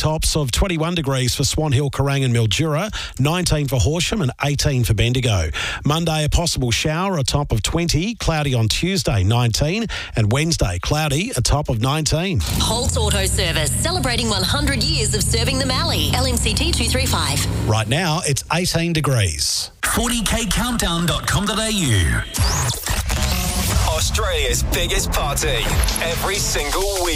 tops of 21 degrees for Swan Hill, Kerrang and Mildura, 19 for Horsham and 18 for Bendigo. Monday, a possible shower, a top of 20, cloudy on Tuesday, 19, and Wednesday, cloudy, a top of 19. Holt's Auto Service, celebrating 100 years of serving the Mallee. LMCT 235. Right now, it's 18 degrees. 40kcountdown.com.au. Australia's biggest party every single week.